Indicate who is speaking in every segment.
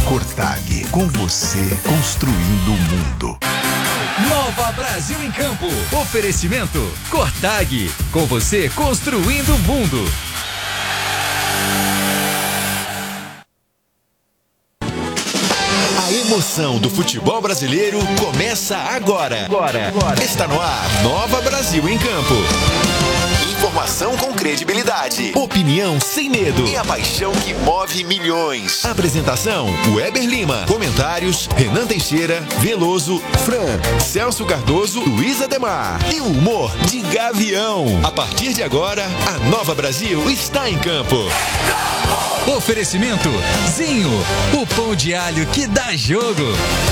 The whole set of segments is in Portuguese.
Speaker 1: Cortag, com você construindo o mundo.
Speaker 2: Nova Brasil em Campo. Oferecimento Cortag, com você construindo o mundo.
Speaker 3: A emoção do futebol brasileiro começa agora. Está no ar, Nova Brasil em Campo. Informação com credibilidade, opinião sem medo e a paixão que move milhões. Apresentação, Weber Lima. Comentários, Renan Teixeira, Veloso, Fran, Celso Cardoso, Luiz Ademar. E o humor de Gavião. A partir de agora, a Nova Brasil está em campo.
Speaker 2: Oferecimento Zinho, o pão de alho que dá jogo.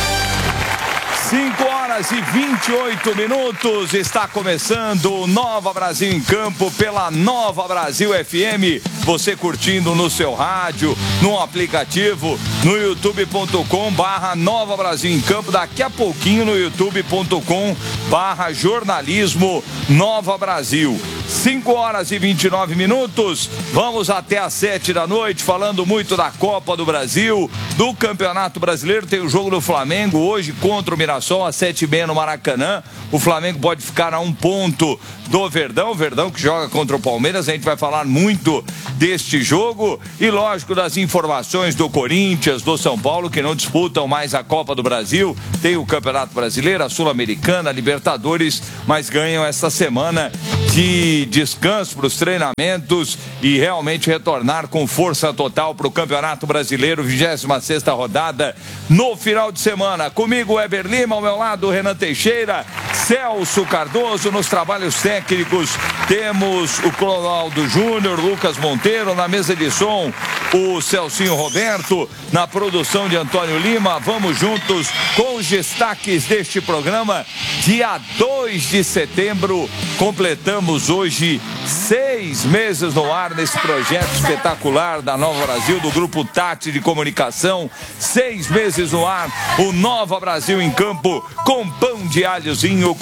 Speaker 4: 5h28, está começando o Nova Brasil em Campo pela Nova Brasil FM. Você curtindo no seu rádio, no aplicativo, no youtube.com/Nova Brasil em Campo. Daqui a pouquinho no youtube.com/jornalismo Nova Brasil. 5h29, vamos até às 7 da noite, falando muito da Copa do Brasil, do Campeonato Brasileiro. Tem o jogo do Flamengo hoje contra o Mirassol às 7h30 no Maracanã. O Flamengo pode ficar a 1 ponto do Verdão, o Verdão que joga contra o Palmeiras. A gente vai falar muito deste jogo e, lógico, das informações do Corinthians, do São Paulo, que não disputam mais a Copa do Brasil. Tem o Campeonato Brasileiro, a Sul-Americana, a Libertadores, mas ganham essa semana de descanso para os treinamentos e realmente retornar com força total para o Campeonato Brasileiro, 26ª rodada no final de semana. Comigo, Weber Lima, ao meu lado, Renan Teixeira, Celso Cardoso. Nos trabalhos técnicos temos o Clodoaldo Júnior, Lucas Monteiro, na mesa de som o Celcinho Roberto, na produção de Antônio Lima. Vamos juntos com os destaques deste programa. Dia 2 de setembro, completamos hoje 6 meses no ar nesse projeto espetacular da Nova Brasil, do Grupo Tati de Comunicação. 6 meses no ar, o Nova Brasil em Campo, com pão de alhozinho,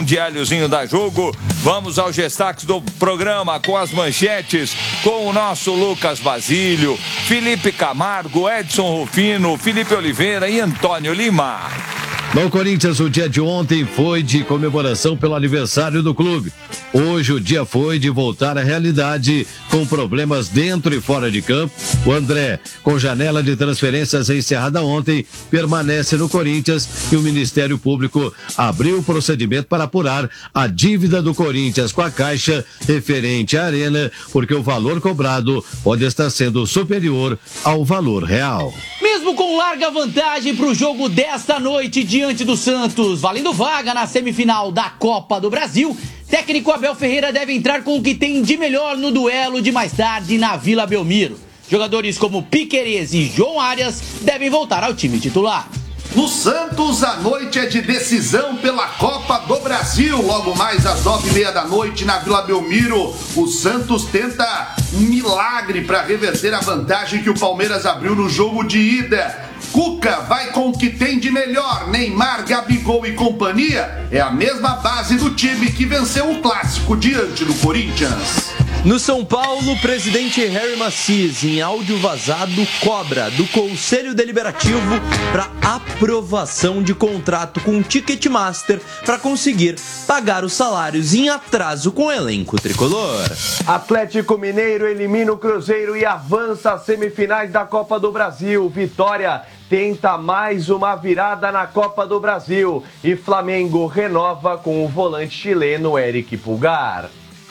Speaker 4: da Jogo. Vamos aos destaques do programa, com as manchetes, com o nosso Lucas Basílio, Felipe Camargo, Edson Rufino, Felipe Oliveira e Antônio Lima.
Speaker 5: No Corinthians, o dia de ontem foi de comemoração pelo aniversário do clube. Hoje o dia foi de voltar à realidade, com problemas dentro e fora de campo. O André, com janela de transferências encerrada ontem, permanece no Corinthians e o Ministério Público abriu o procedimento para apurar a dívida do Corinthians com a Caixa referente à Arena, porque o valor cobrado pode estar sendo superior ao valor real.
Speaker 6: Mesmo com larga vantagem para o jogo desta noite diante do Santos, valendo vaga na semifinal da Copa do Brasil, técnico Abel Ferreira deve entrar com o que tem de melhor no duelo de mais tarde na Vila Belmiro. Jogadores como Piquerez e João Arias devem voltar ao time titular.
Speaker 7: No Santos, a noite é de decisão pela Copa do Brasil. Logo mais às 9h30 da noite na Vila Belmiro, o Santos tenta um milagre para reverter a vantagem que o Palmeiras abriu no jogo de ida. Cuca vai com o que tem de melhor. Neymar, Gabigol e companhia é a mesma base do time que venceu o clássico diante do Corinthians.
Speaker 8: No São Paulo, o presidente Harry Macias, em áudio vazado, cobra do Conselho Deliberativo para aprovação de contrato com o Ticketmaster para conseguir pagar os salários em atraso com o elenco tricolor.
Speaker 9: Atlético Mineiro elimina o Cruzeiro e avança às semifinais da Copa do Brasil. Vitória tenta mais uma virada na Copa do Brasil e Flamengo renova com o volante chileno Eric Pulgar.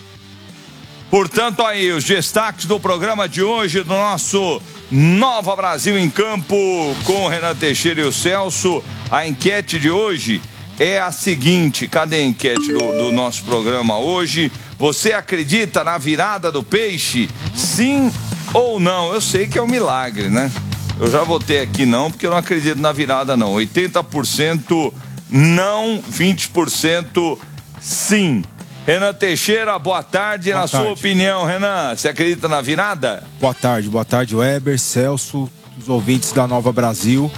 Speaker 4: Portanto, aí, os destaques do programa de hoje, do nosso Nova Brasil em Campo, com o Renan Teixeira e o Celso. A enquete de hoje é a seguinte: cadê a enquete do nosso programa hoje? Você acredita na virada do Peixe? Sim ou não? Eu sei que é um milagre, né? Eu já votei aqui não, porque eu não acredito na virada não. 80% não, 20% sim. Renan Teixeira, boa tarde. Na sua opinião, Renan, você acredita na virada?
Speaker 10: Boa tarde, Weber, Celso, os ouvintes da Nova Brasil.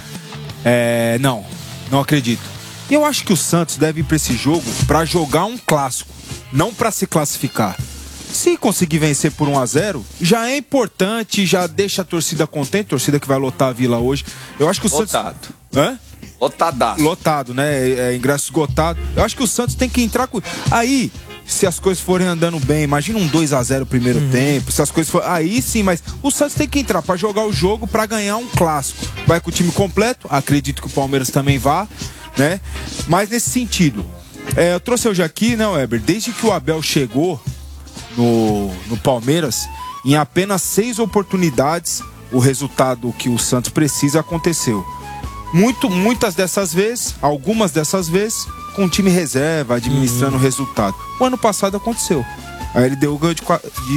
Speaker 10: Não acredito. Eu acho que o Santos deve ir para esse jogo para jogar um clássico, não para se classificar. Se conseguir vencer por 1-0, já é importante, já deixa a torcida contente, torcida que vai lotar a Vila hoje. Eu acho que o
Speaker 4: Lotado.
Speaker 10: Santos... Hã?
Speaker 4: Lotadaço.
Speaker 10: Lotado, né? Ingresso esgotado. Eu acho que o Santos tem que entrar com... Aí, se as coisas forem andando bem, imagina um 2-0 primeiro tempo, se as coisas forem... Aí sim, mas o Santos tem que entrar pra jogar o jogo, pra ganhar um clássico. Vai com o time completo, acredito que o Palmeiras também vá, né? Mas nesse sentido, eu trouxe hoje aqui, né, Weber, desde que o Abel chegou no Palmeiras, em apenas 6 oportunidades, o resultado que o Santos precisa aconteceu. Muitas dessas vezes, algumas dessas vezes, com o time reserva, administrando o resultado. O ano passado aconteceu. Aí ele deu o ganho de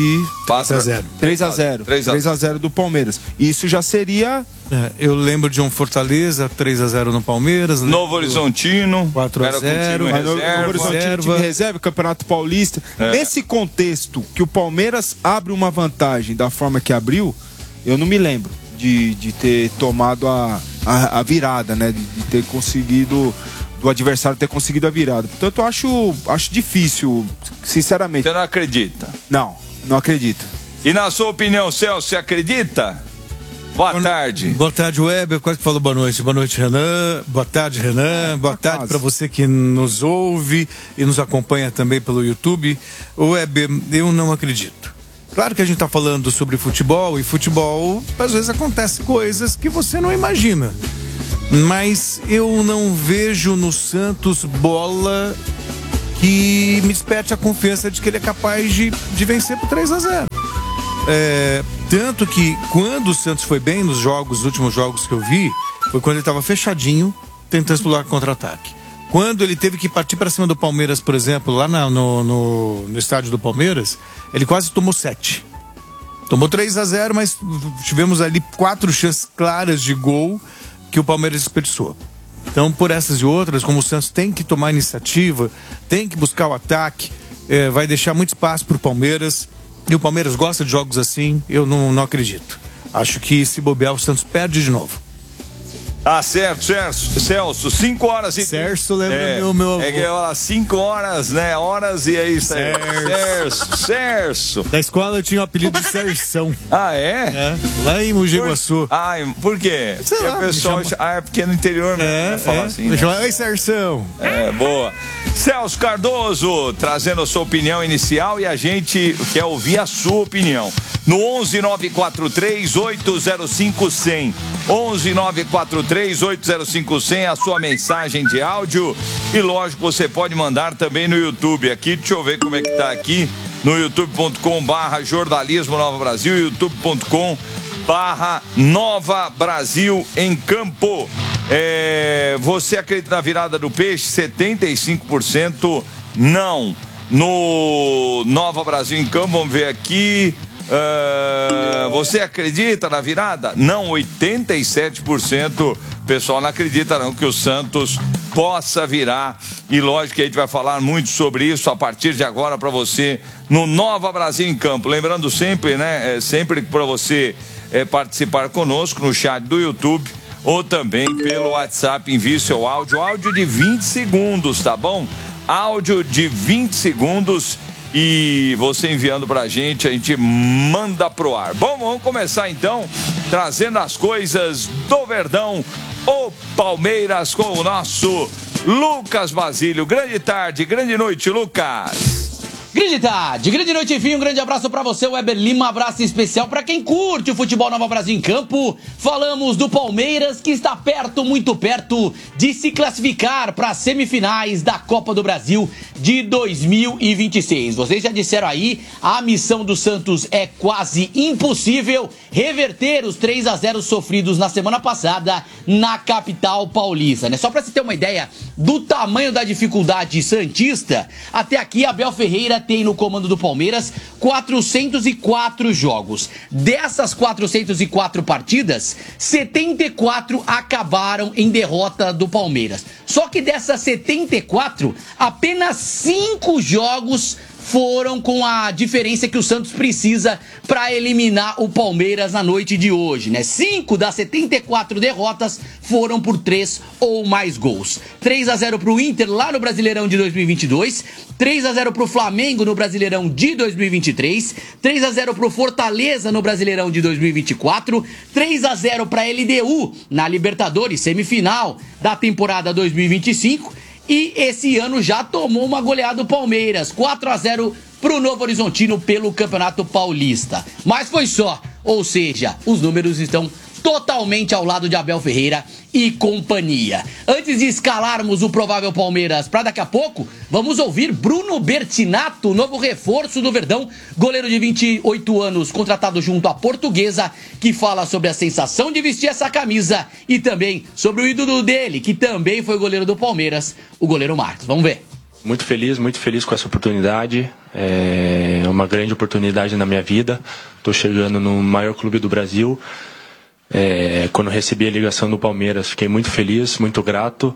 Speaker 10: 3-0 do Palmeiras. Isso já seria...
Speaker 11: eu lembro de um Fortaleza, 3-0 no Palmeiras.
Speaker 4: Novo Horizontino,
Speaker 11: 4-0.
Speaker 10: Novo Horizontino, time reserva, Campeonato Paulista. Nesse contexto que o Palmeiras abre uma vantagem da forma que abriu, eu não me lembro de ter tomado a virada, né? De ter conseguido... do adversário ter conseguido a virada. Portanto, eu acho difícil, sinceramente.
Speaker 4: Você não acredita?
Speaker 10: Não acredito.
Speaker 4: E na sua opinião, Celso, você acredita? Boa tarde.
Speaker 11: Boa tarde, Weber. Quase que falou boa noite. Boa noite, Renan. Boa tarde, Renan. Boa tarde para você que nos ouve e nos acompanha também pelo YouTube. Weber, eu não acredito. Claro que a gente está falando sobre futebol, e futebol, às vezes acontece coisas que você não imagina. Mas eu não vejo no Santos bola que me desperte a confiança de que ele é capaz de vencer por 3-0. Tanto que quando o Santos foi bem nos últimos jogos que eu vi, foi quando ele estava fechadinho, tentando explorar contra-ataque. Quando ele teve que partir para cima do Palmeiras, por exemplo, lá no estádio do Palmeiras, ele quase tomou 7. Tomou 3-0, mas tivemos ali 4 chances claras de gol que o Palmeiras desperdiçou. Então, por essas e outras, como o Santos tem que tomar iniciativa, tem que buscar o ataque, vai deixar muito espaço para o Palmeiras, e o Palmeiras gosta de jogos assim, eu não acredito. Acho que se bobear, o Santos perde de novo.
Speaker 4: Ah, certo, Celso, 5 horas e...
Speaker 11: Celso, lembra meu avô.
Speaker 4: É que 5 horas, né? Horas e aí, Celso.
Speaker 11: Da escola eu tinha o apelido de Cersão.
Speaker 4: Ah, é?
Speaker 11: Lá em Mogi Guaçu.
Speaker 4: Por quê?
Speaker 11: Sei lá,
Speaker 4: o pessoal... é porque no interior mesmo, falar assim, né?
Speaker 11: Me chama, oi, Cersão.
Speaker 4: Boa. Celso Cardoso, trazendo a sua opinião inicial, e a gente quer ouvir a sua opinião. No 11-943-805-100. 11-943-805-100, a sua mensagem de áudio. E lógico, você pode mandar também no YouTube. Aqui, deixa eu ver como é que tá aqui. No youtube.com/jornalismo Nova Brasil, youtube.com/Nova Brasil em Campo. Você acredita na virada do peixe? 75% não. No Nova Brasil em Campo, vamos ver aqui. Você acredita na virada? Não, 87%. O pessoal não acredita não que o Santos possa virar. E lógico que a gente vai falar muito sobre isso a partir de agora para você no Nova Brasil em Campo. Lembrando sempre, né? Sempre para você participar conosco no chat do YouTube ou também pelo WhatsApp. Envie seu áudio de 20 segundos, tá bom? Áudio de 20 segundos. E você enviando pra gente, a gente manda pro ar. Bom, vamos começar então, trazendo as coisas do Verdão, o Palmeiras com o nosso Lucas Basílio. Grande tarde, grande noite, Lucas.
Speaker 6: Grande tarde, grande noite, enfim, um grande abraço pra você, Weber Lima, um abraço especial pra quem curte o futebol Nova Brasil em Campo. Falamos do Palmeiras, que está perto, muito perto, de se classificar para as semifinais da Copa do Brasil de 2026. Vocês já disseram aí, a missão do Santos é quase impossível, reverter os 3-0 sofridos na semana passada na capital paulista, né? Só pra você ter uma ideia do tamanho da dificuldade santista, até aqui Abel Ferreira tem no comando do Palmeiras 404 jogos. Dessas 404 partidas, 74 acabaram em derrota do Palmeiras. Só que dessas 74, apenas 5 jogos foram com a diferença que o Santos precisa para eliminar o Palmeiras na noite de hoje, né? 5 das 74 derrotas foram por 3 ou mais gols. 3-0 pro Inter lá no Brasileirão de 2022, 3-0 pro Flamengo no Brasileirão de 2023, 3-0 pro Fortaleza no Brasileirão de 2024, 3-0 pra LDU na Libertadores semifinal da temporada 2025 e esse ano já tomou uma goleada do Palmeiras, 4-0 pro Novo Horizontino pelo Campeonato Paulista. Mas foi só, ou seja, os números estão totalmente ao lado de Abel Ferreira e companhia. Antes de escalarmos o provável Palmeiras para daqui a pouco, vamos ouvir Bruno Bertinato, novo reforço do Verdão, goleiro de 28 anos, contratado junto à Portuguesa, que fala sobre a sensação de vestir essa camisa e também sobre o ídolo dele, que também foi goleiro do Palmeiras, o goleiro Marcos. Vamos ver.
Speaker 12: Muito feliz com essa oportunidade. É uma grande oportunidade na minha vida. Estou chegando no maior clube do Brasil. Quando recebi a ligação do Palmeiras, fiquei muito feliz, muito grato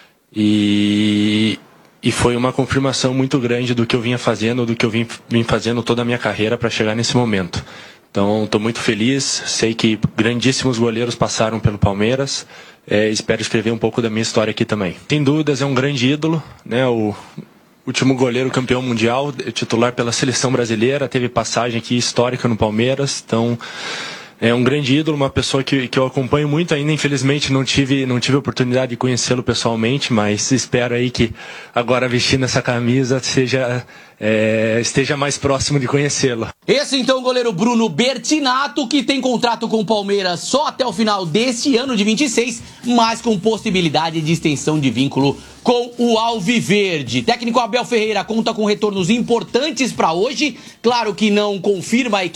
Speaker 12: e foi uma confirmação muito grande do que eu vinha fazendo, do que eu vim fazendo toda a minha carreira para chegar nesse momento. Então estou muito feliz, sei que grandíssimos goleiros passaram pelo Palmeiras, espero escrever um pouco da minha história aqui também. Sem dúvidas é um grande ídolo, né? O último goleiro campeão mundial, titular pela seleção brasileira, teve passagem aqui histórica no Palmeiras, então é um grande ídolo, uma pessoa que eu acompanho muito ainda, infelizmente não tive a oportunidade de conhecê-lo pessoalmente, mas espero aí que agora vestindo essa camisa esteja mais próximo de conhecê-lo.
Speaker 6: Esse então o goleiro Bruno Bertinato, que tem contrato com o Palmeiras só até o final deste ano de 26, mas com possibilidade de extensão de vínculo com o Alviverde. Técnico Abel Ferreira conta com retornos importantes para hoje, claro que não confirma a equipe